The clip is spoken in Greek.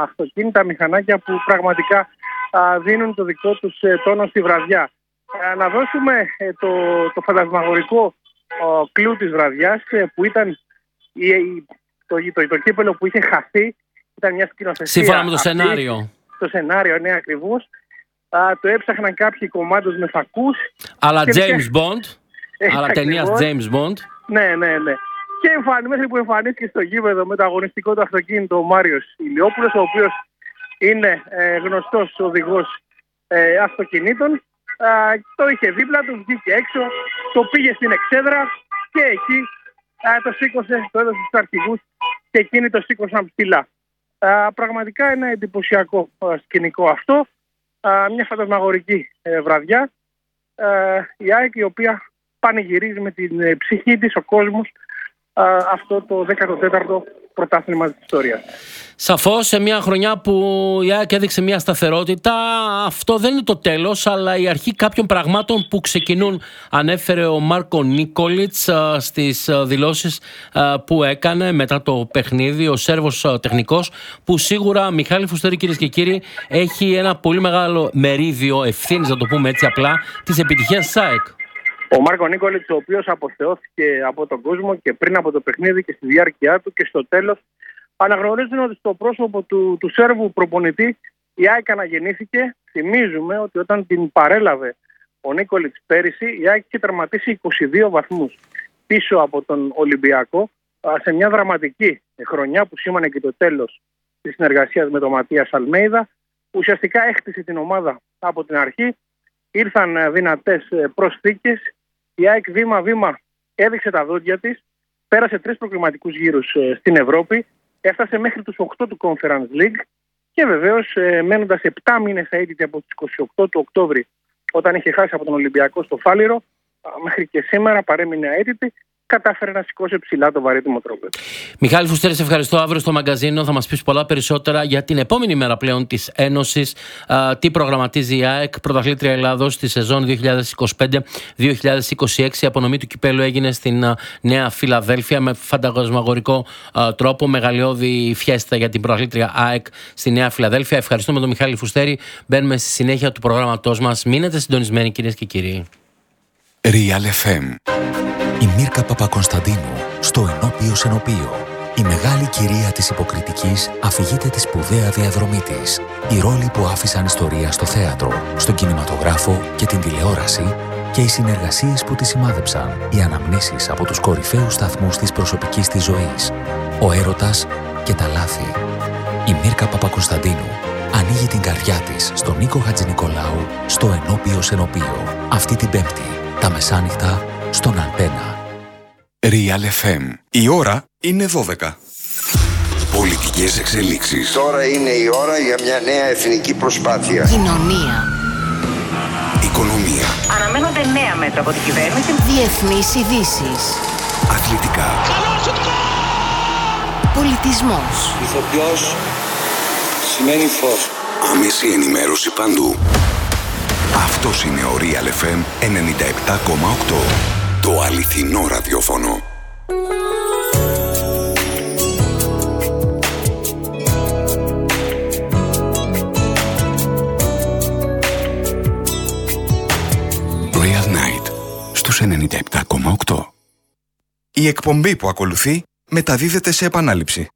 αυτοκίνητα, μηχανάκια που πραγματικά δίνουν το δικό τους τόνο στη βραδιά. Να δώσουμε το φαντασμαγορικό κλου της βραδιάς, που ήταν το κύπελο που είχε χαθεί. Ήταν μια σκηνοθεσία. Σύμφωνα με το σενάριο. Το σενάριο, ναι, ακριβώς. Το έψαχναν κάποιοι κομμάτους με φακούς. Αλλά James Bond. Αλλά ταινίας James Bond. Ναι. Και μέχρι που εμφανίστηκε στο γήπεδο με το αγωνιστικό του αυτοκίνητο ο Μάριος Ηλιόπουλος, ο οποίος είναι γνωστός οδηγός αυτοκινήτων. Το είχε δίπλα του, βγήκε έξω, το πήγε στην εξέδρα και εκεί το σήκωσε, το έδωσε στους αρχηγούς και εκείνοι το σήκωσαν ψηλά. Πραγματικά ένα εντυπωσιακό σκηνικό αυτό. Μια φαντασμαγορική βραδιά. Η ΑΕΚ, η οποία πανηγυρίζει με την ψυχή της, ο κόσμος, αυτό το 14ο πρωτάθλημα της ιστορίας. Σαφώς, σε μια χρονιά που η ΑΕΚ έδειξε μια σταθερότητα, αυτό δεν είναι το τέλος, αλλά η αρχή κάποιων πραγμάτων που ξεκινούν. Ανέφερε ο Μάρκο Νίκολιτς στις δηλώσεις που έκανε μετά το παιχνίδι, ο Σέρβος τεχνικός, που σίγουρα, Μιχάλη Φουστέρη, κυρίες και κύριοι, έχει ένα πολύ μεγάλο μερίδιο ευθύνης, να το πούμε έτσι απλά, της επιτυχίας της ΑΕΚ. Ο Μάρκο Νίκολιτς, ο οποίος αποθεώθηκε από τον κόσμο και πριν από το παιχνίδι και στη διάρκεια του και στο τέλος, αναγνωρίζουν ότι στο πρόσωπο του Σέρβου προπονητή η ΑΕΚ αναγεννήθηκε. Θυμίζουμε ότι όταν την παρέλαβε ο Νίκολιτς πέρυσι, η ΑΕΚ είχε τερματίσει 22 βαθμούς πίσω από τον Ολυμπιακό, σε μια δραματική χρονιά που σήμανε και το τέλος της συνεργασίας με τον Ματίας Αλμέιδα. Ουσιαστικά έχτισε την ομάδα από την αρχή. Ήρθαν δυνατές προσθήκες. Η ΑΕΚ βήμα-βήμα έδειξε τα δόντια της. Πέρασε 3 προκριματικούς γύρους στην Ευρώπη. Έφτασε μέχρι τους 8 του Conference League. Και βεβαίως, μένοντας 7 μήνες αίτητη από τις 28 του Οκτώβρη, όταν είχε χάσει από τον Ολυμπιακό στο Φάληρο, μέχρι και σήμερα παρέμεινε αίτητη. Κατάφερε να σηκώσει ψηλά το βαρύτιμο τρόπο. Μιχάλη Φουστέρη, σε ευχαριστώ. Αύριο στο μαγκαζίνο θα μας πεις πολλά περισσότερα για την επόμενη μέρα πλέον της Ένωσης. Τι προγραμματίζει η ΑΕΚ, πρωταθλήτρια Ελλάδος στη σεζόν 2025-2026. Η απονομή του κυπέλου έγινε στην Νέα Φιλαδέλφια με φαντασμαγορικό τρόπο. Μεγαλειώδη φιέστα για την πρωταθλήτρια ΑΕΚ στη Νέα Φιλαδέλφια. Ευχαριστούμε τον Μιχάλη Φουστέρη. Μπαίνουμε στη συνέχεια του προγράμματός μας. Μείνετε συντονισμένοι, κυρίες και κύριοι. Real FM. Η Μίρκα Παπακωνσταντίνου στο Ενώπιο Σενοπείο. Η μεγάλη κυρία της υποκριτικής αφηγείται τη σπουδαία διαδρομή της. Οι ρόλοι που άφησαν ιστορία στο θέατρο, στον κινηματογράφο και την τηλεόραση και οι συνεργασίες που τη σημάδεψαν. Οι αναμνήσεις από τους κορυφαίους σταθμούς της προσωπικής της ζωής. Ο έρωτας και τα λάθη. Η Μίρκα Παπακωνσταντίνου ανοίγει την καρδιά της στον Νίκο Χατζηνικολάου στο Ενώπιο Σενοπείο. Αυτή την Πέμπτη, τα μεσάνυχτα, στον Αντένα. Real FM. Η ώρα είναι 12. Πολιτικές εξελίξεις. Τώρα είναι η ώρα για μια νέα εθνική προσπάθεια. Κοινωνία. Οικονομία. Αναμένονται νέα μέτρα από την κυβέρνηση. Διεθνείς ειδήσεις. Αθλητικά. Πολιτισμός. Ηθοποιός σημαίνει φως. Άμεση ενημέρωση παντού. Αυτός είναι ο Real FM 97,8. Το αληθινό ραδιόφωνο. Real Night στους 97,8. Η εκπομπή που ακολουθεί μεταδίδεται σε επανάληψη.